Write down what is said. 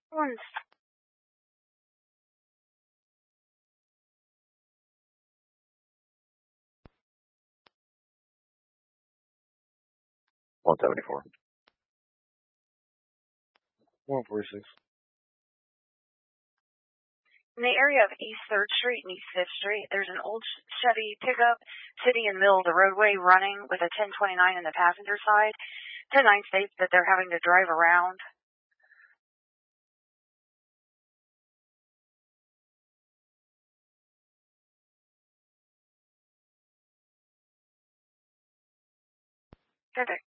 One 174. 146. In the area of East 3rd Street and East 5th Street, there's an old Chevy pickup sitting in the middle of the roadway running with a 1029 in the passenger side. 10-9 states that they're having to drive around. Perfect.